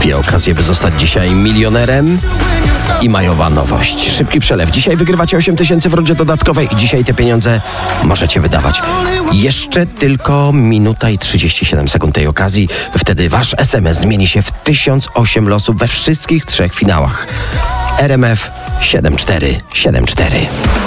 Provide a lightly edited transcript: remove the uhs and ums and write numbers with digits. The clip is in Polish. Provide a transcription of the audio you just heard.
Dwie okazje, by zostać dzisiaj milionerem i majowa nowość. Szybki przelew. Dzisiaj wygrywacie 8 000 w rundzie dodatkowej i dzisiaj te pieniądze możecie wydawać. Jeszcze tylko minuta i 37 sekund tej okazji. Wtedy wasz SMS zmieni się w 1008 losów we wszystkich 3 finałach. RMF 7474.